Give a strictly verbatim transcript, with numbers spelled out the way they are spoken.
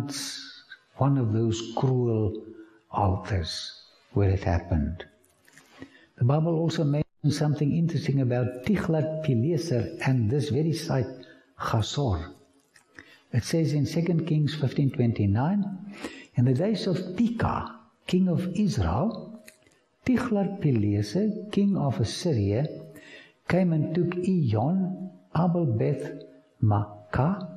once one of those cruel altars where it happened. The Bible also mentions something interesting about Tiglath-Pileser and this very site, Chazor. It says in Second Kings fifteen twenty-nine, in the days of Pekah, king of Israel, Tiglath-Pileser, king of Assyria, came and took Ijon, Abel-Beth-Makkah,